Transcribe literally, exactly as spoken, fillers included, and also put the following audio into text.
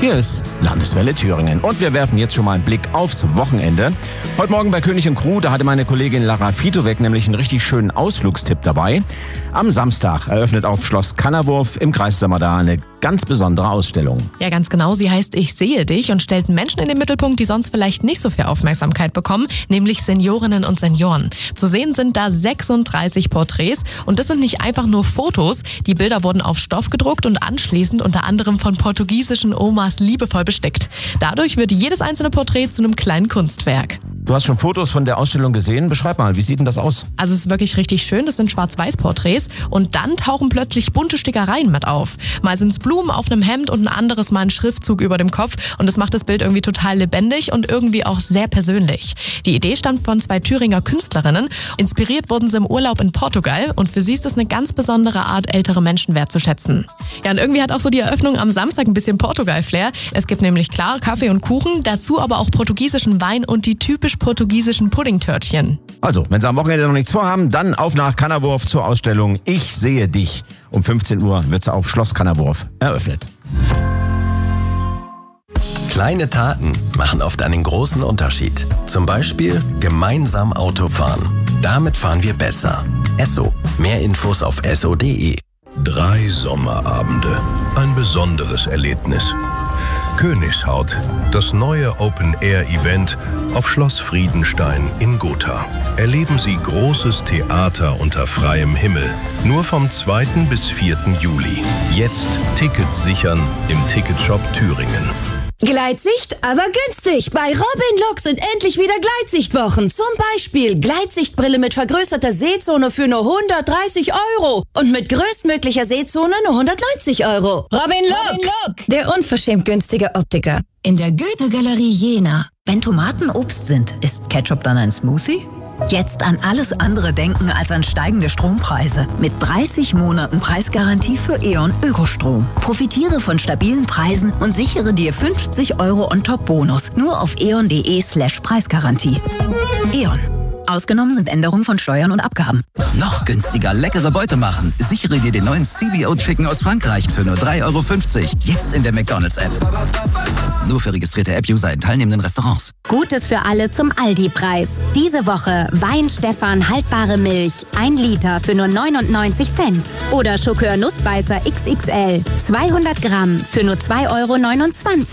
Hier ist Landeswelle Thüringen und wir werfen jetzt schon mal einen Blick aufs Wochenende. Heute Morgen bei König und Crew, da hatte meine Kollegin Lara Fitowek nämlich einen richtig schönen Ausflugstipp dabei. Am Samstag eröffnet auf Schloss Kannerwurf im Kreis Sömmerda eine ganz besondere Ausstellung. Ja, ganz genau. Sie heißt Ich sehe dich und stellt Menschen in den Mittelpunkt, die sonst vielleicht nicht so viel Aufmerksamkeit bekommen, nämlich Seniorinnen und Senioren. Zu sehen sind da sechsunddreißig Porträts und das sind nicht einfach nur Fotos. Die Bilder wurden auf Stoff gedruckt und anschließend unter anderem von portugiesischen Omas liebevoll bestickt. Dadurch wird jedes einzelne Porträt zu einem kleinen Kunstwerk. Du hast schon Fotos von der Ausstellung gesehen. Beschreib mal, wie sieht denn das aus? Also es ist wirklich richtig schön. Das sind Schwarz-Weiß-Porträts und dann tauchen plötzlich bunte Stickereien mit auf. Mal sind es Blumen auf einem Hemd und ein anderes Mal ein Schriftzug über dem Kopf und das macht das Bild irgendwie total lebendig und irgendwie auch sehr persönlich. Die Idee stammt von zwei Thüringer Künstlerinnen. Inspiriert wurden sie im Urlaub in Portugal und für sie ist es eine ganz besondere Art, ältere Menschen wertzuschätzen. Ja, und irgendwie hat auch so die Eröffnung am Samstag ein bisschen Portugal-Flair. Es gibt nämlich klar Kaffee und Kuchen, dazu aber auch portugiesischen Wein und die typisch portugiesischen Puddingtörtchen. Also, wenn Sie am Wochenende noch nichts vorhaben, dann auf nach Kannerwurf zur Ausstellung Ich sehe dich. Um fünfzehn Uhr wird sie auf Schloss Kannerwurf eröffnet. Kleine Taten machen oft einen großen Unterschied. Zum Beispiel gemeinsam Auto fahren. Damit fahren wir besser. Esso. Mehr Infos auf esso punkt de. Drei Sommerabende. Ein besonderes Erlebnis. Königshaut, das neue Open-Air-Event auf Schloss Friedenstein in Gotha. Erleben Sie großes Theater unter freiem Himmel. Nur vom zweiten bis vierten Juli. Jetzt Tickets sichern im Ticketshop Thüringen. Gleitsicht, aber günstig. Bei Robin Look sind endlich wieder Gleitsichtwochen. Zum Beispiel Gleitsichtbrille mit vergrößerter Sehzone für nur hundertdreißig Euro. Und mit größtmöglicher Sehzone nur hundertneunzig Euro. Robin Look, Robin Look, der unverschämt günstige Optiker. In der Goethe-Galerie Jena. Wenn Tomaten Obst sind, ist Ketchup dann ein Smoothie? Jetzt an alles andere denken als an steigende Strompreise. Mit dreißig Monaten Preisgarantie für E.ON Ökostrom. Profitiere von stabilen Preisen und sichere dir fünfzig Euro on top Bonus. Nur auf eon punkt de slash Preisgarantie. E.ON. Ausgenommen sind Änderungen von Steuern und Abgaben. Noch günstiger leckere Beute machen. Sichere dir den neuen C B O Chicken aus Frankreich für nur drei Euro fünfzig. Jetzt in der McDonald's-App. Nur für registrierte App-User in teilnehmenden Restaurants. Gutes für alle zum Aldi-Preis. Diese Woche Wein Stefan haltbare Milch. ein Liter für nur neunundneunzig Cent. Oder Schokör Nussbeißer X X L. zweihundert Gramm für nur zwei Euro neunundzwanzig.